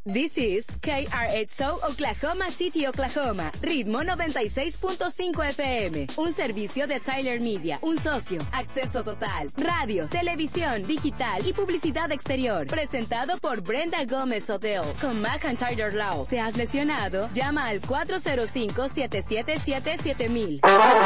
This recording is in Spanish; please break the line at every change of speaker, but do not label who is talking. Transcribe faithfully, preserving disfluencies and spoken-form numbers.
This is K R X O Oklahoma City, Oklahoma. Ritmo noventa y seis punto cinco F M. Un servicio de Tyler Media. Un socio. Acceso total. Radio, televisión, digital y publicidad exterior. Presentado por Brenda Gómez Hotel. Con McIntyre Law. ¿Te has lesionado? Llama al cuatro cero cinco, siete siete siete, siete mil.